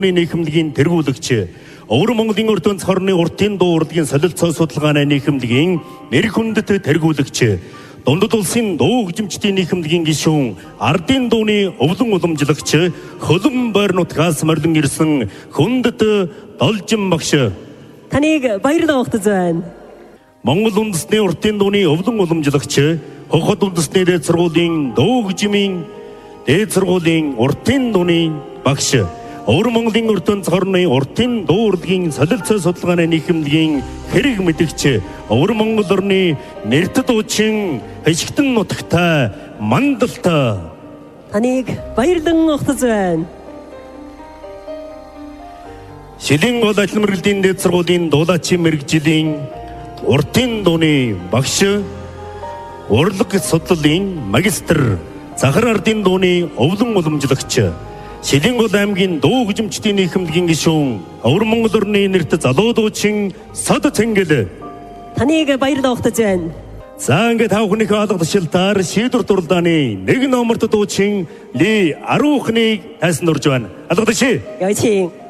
нийгэмлэгийн тэргүүлэгч Өвөр Монголын ертөнц хорны уртын дуу урлагийн солилцоо судалгааны нийгэмлэгийн нэр хүндэт тэргүүлэгч Дундад улсын дуу хөгжимчдийн нийгэмлэгийн гишүүн ардын дууны өвлөн уламжлагч Хөлбөмбөр бойр нутгаас морилон ирсэн хүндэт Должин багш таныг баярлалаа ухтаж байна. Монгол үндэсний уртын дууны өвлөн уламжлагч Хохот үндэсний дээд сургуулийн дуу хөгжмийн дээд сургуулийн уртын дууны багш Өвөр Монголын ертөнц хорны уртын дуу урлагийн солилцоо судалгааны нийгэмлэгийн хэрэг мэдэгч Өвөр Монгол орны нэрт дуучин Хашигтан нутагтай Мандалтай таныг баярлан ухтаж байна. Шилэн гол ажил мэргэжлийн дээд сургуулийн дуулаачийн мэргэжлийн уртын дууны багш урлаг судлалын магистр Захар ардын дууны өвлөн уламжлагч Шилэн гол аймгийн дуу хөгжимчдийн нийгэмлэгийн гишүүн Өвөр Монгол орны нэрт залуу дуучин Сод Цэнгэл таныг баярлалаа ухтаж байна. За ингээд та бүхнийхээ алга тушаалтаар шийдвэр дуралдааны нэг номерт дуучин Ли Аруухныг тайсан дурж байна. Алга тушаа. 有请